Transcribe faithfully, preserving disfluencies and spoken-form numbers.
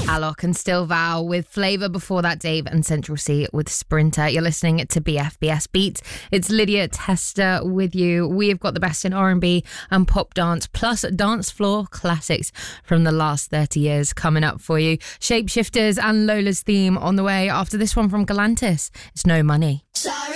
Alok and Still Val with Flavour. Before that, Dave and Central C with Sprinter. You're listening to B F B S Beats. It's Lydia Tester with you. We have got the best in R and B and pop dance, plus dance floor classics from the last thirty years coming up for you. Shapeshifters and Lola's theme on the way after this one from Galantis. It's No Money. Sorry.